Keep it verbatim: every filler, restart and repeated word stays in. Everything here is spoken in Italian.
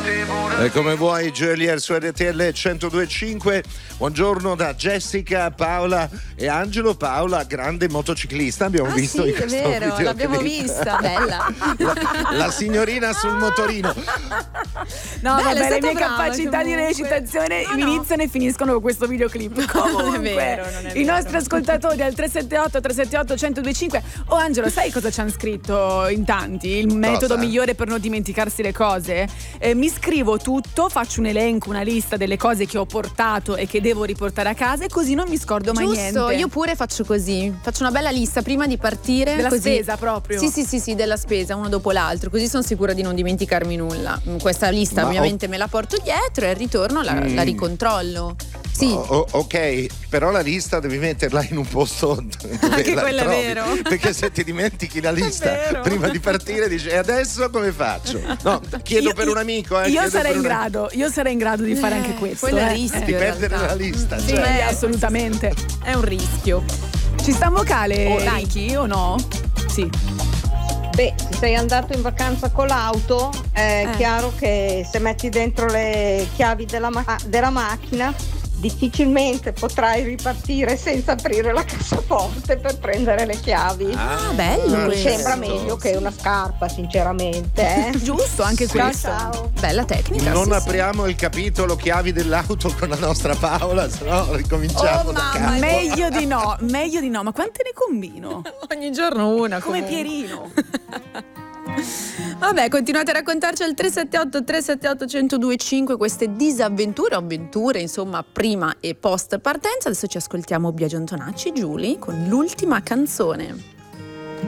E come vuoi, Geolier su R T L centodue e cinque. Buongiorno da Jessica, Paola e Angelo. Paola, grande motociclista, abbiamo ah, visto sì, in questo è vero, videoclip. l'abbiamo vista, bella. La, la signorina sul motorino. No, Bella, vabbè, le mie brava, capacità comunque. di recitazione No, no. iniziano e finiscono con questo videoclip. Comunque, Non è vero, non è i vero. nostri ascoltatori al tre sette otto tre sette otto centodue e cinque. Oh Angelo, sai cosa ci hanno scritto in tanti? Il metodo migliore per non dimenticarsi le cose? Eh, mi scrivo tutto, faccio un elenco, una lista delle cose che ho portato e che devo riportare a casa, e così non mi scordo mai Giusto, niente. io pure faccio così. Faccio una bella lista prima di partire. Della così. spesa proprio. Sì, sì, sì, sì, della spesa, uno dopo l'altro. Così sono sicura di non dimenticarmi nulla. Questa lista Ma ovviamente me la porto dietro e al ritorno la, Mm. la ricontrollo. Sì. Oh, oh, ok, però la lista devi metterla in un posto dove Anche la quello è trovi, vero. perché se ti dimentichi la lista vero. prima di partire dici e adesso come faccio? No, chiedo Io- per un amico, eh, Io chiedo sarei per in una- grado, io sarei in grado di fare Eh, anche questo. quello è eh. rischio. di in perdere realtà. la lista, Sì, cioè. assolutamente. È un rischio. Ci sta un vocale, Oh, dai. Ricky, o no? Sì. Beh, se sei andato in vacanza con l'auto, è Eh. chiaro che se metti dentro le chiavi della, ma- della macchina, difficilmente potrai ripartire senza aprire la cassaforte per prendere le chiavi. Ah, bello Mi questo. sembra meglio che una scarpa, sinceramente. Eh? Giusto, anche Sì. questo. Ciao. Bella tecnica. Non sì, sì. apriamo il capitolo chiavi dell'auto con la nostra Paola, se no ricominciamo Oh, da mamma, capo. Meglio di no, meglio di no, ma quante ne combino? Ogni giorno una. Come comunque. Pierino. Vabbè, continuate a raccontarci al tre sette otto tre sette otto centodue e cinque queste disavventure o avventure, insomma, prima e post partenza. Adesso ci ascoltiamo Biagio Antonacci, Giulia, con l'ultima canzone.